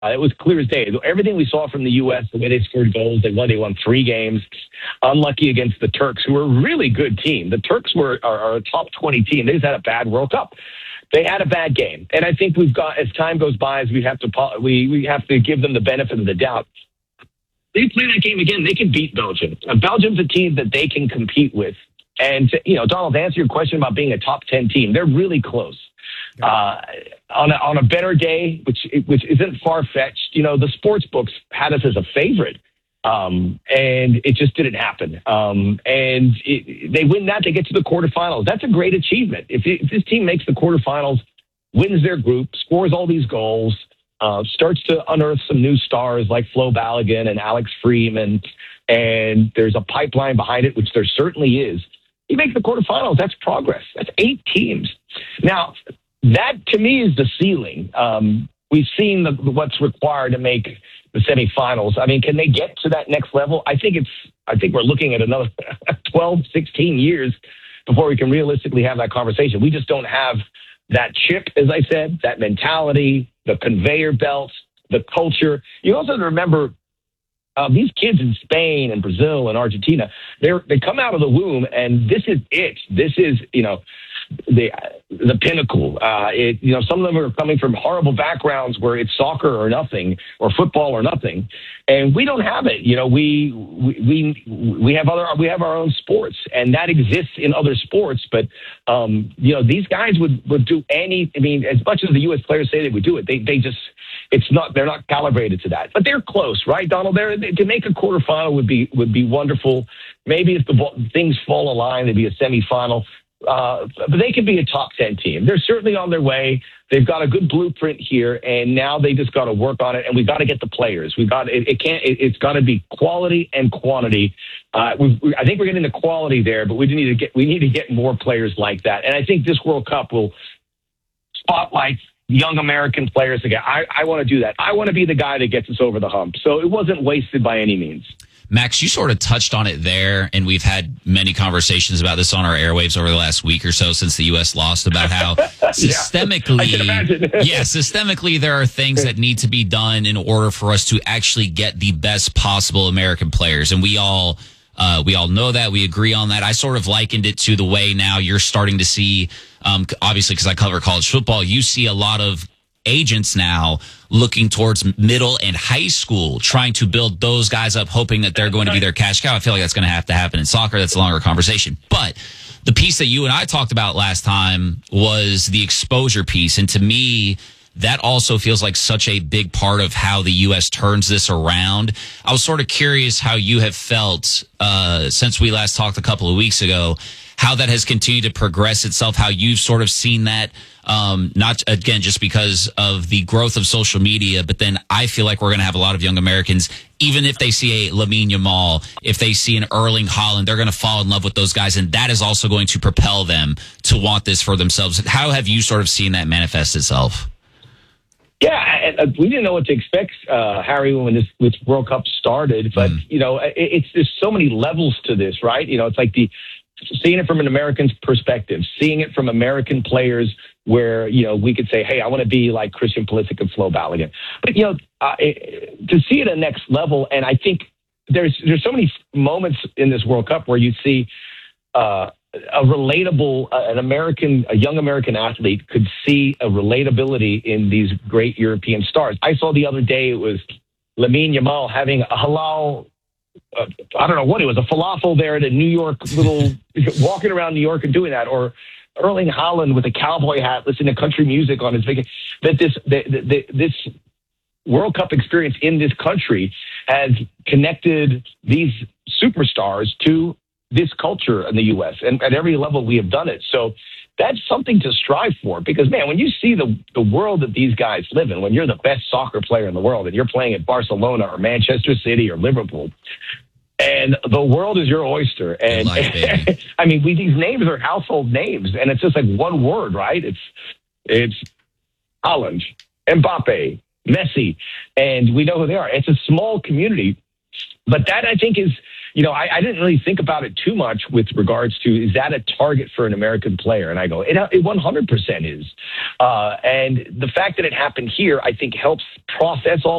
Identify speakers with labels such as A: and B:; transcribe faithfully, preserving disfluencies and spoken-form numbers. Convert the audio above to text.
A: Uh, it was clear as day. Everything we saw from the U S, the way they scored goals, they won. They won three games. Unlucky against the Turks, who were a really good team. The Turks were are, are a top twenty team. They just had a bad World Cup. They had a bad game, and I think we've got as time goes by, as we have to we we have to give them the benefit of the doubt. They play that game again. They can beat Belgium. Uh, Belgium's a team that they can compete with. And to, you know, Donald, to answer your question about being a top ten team, they're really close. Uh, on a, on a better day, which which isn't far fetched, you know, the sports books had us as a favorite, um, and it just didn't happen. Um, and it, they win that, they get to the quarterfinals. That's a great achievement. If, it, if this team makes the quarterfinals, wins their group, scores all these goals, uh, starts to unearth some new stars like Flo Balogun and Alex Freeman, and there's a pipeline behind it, which there certainly is. You make the quarterfinals, that's progress. That's eight teams. Now, that, to me, is the ceiling. Um, we've seen the, what's required to make the semifinals. I mean, can they get to that next level? I think it's. I think we're looking at another twelve, sixteen years before we can realistically have that conversation. We just don't have that chip, as I said, that mentality, the conveyor belts, the culture. You also have to remember uh, these kids in Spain and Brazil and Argentina, they they come out of the womb, and this is it. This is, you know, the the pinnacle. Uh, it, you know, some of them are coming from horrible backgrounds where it's soccer or nothing, or football or nothing, and we don't have it. You know, we we we we have other we have our own sports, and that exists in other sports. But um, you know, these guys would would do any. I mean, as much as the U S players say they would do it, they they just it's not they're not calibrated to that. But they're close, right, Donald? They're, to make a quarterfinal would be would be wonderful. Maybe if the things fall in line, they'd be a semifinal. Uh, but they can be a top ten team. They're certainly on their way. They've got a good blueprint here, and now they just got to work on it. And we got to get the players. We got it. It can't. It, it's got to be quality and quantity. Uh, we, we, I think we're getting the quality there, but we need to get. We need to get more players like that. And I think this World Cup will spotlight young American players again. I, I want to do that. I want to be the guy that gets us over the hump. So it wasn't wasted by any means.
B: Max, you sort of touched on it there, and we've had many conversations about this on our airwaves over the last week or so since the U S lost, about how systemically,
A: yeah,
B: yeah, systemically there are things that need to be done in order for us to actually get the best possible American players, and we all uh, we all know that. We agree on that. I sort of likened it to the way now you're starting to see, um, obviously because I cover college football, you see a lot of agents now looking towards middle and high school, trying to build those guys up, hoping that they're going to be their cash cow. I feel like that's going to have to happen in soccer. That's a longer conversation. But the piece that you and I talked about last time was the exposure piece. And to me, that also feels like such a big part of how the U S turns this around. I was sort of curious how you have felt uh, since we last talked a couple of weeks ago, how that has continued to progress itself, how you've sort of seen that, um, not, again, just because of the growth of social media, but then I feel like we're going to have a lot of young Americans, even if they see a Lamine Yamal, if they see an Erling Haaland, they're going to fall in love with those guys, and that is also going to propel them to want this for themselves. How have you sort of seen that manifest itself?
A: Yeah, and, uh, we didn't know what to expect, uh, Harry, when this, this World Cup started, but, mm. you know, it, it's there's so many levels to this, right? You know, it's like the seeing it from an American's perspective, seeing it from American players where, you know, we could say, hey, I want to be like Christian Pulisic and Flo Balogun. But, you know, uh, it, to see it at next level, and I think there's there's so many moments in this World Cup where you see uh, a relatable, uh, an American, a young American athlete could see a relatability in these great European stars. I saw the other day, it was Lamine Yamal having a halal Uh, I don't know what it was, a falafel there at a New York little, walking around New York and doing that, or Erling Haaland with a cowboy hat, listening to country music on his vacation. That this, the, the, this World Cup experience in this country has connected these superstars to this culture in the U S, and at every level we have done it. So that's something to strive for, because, man, when you see the, the world that these guys live in, when you're the best soccer player in the world and you're playing at Barcelona or Manchester City or Liverpool, and the world is your oyster. And life, I mean, we, these names are household names, and it's just like one word, right? It's, it's Haaland, Mbappe, Messi, and we know who they are. It's a small community, but that, I think, is you know, I, I didn't really think about it too much with regards to, is that a target for an American player? And I go, it, it one hundred percent is. Uh, and the fact that it happened here, I think helps process all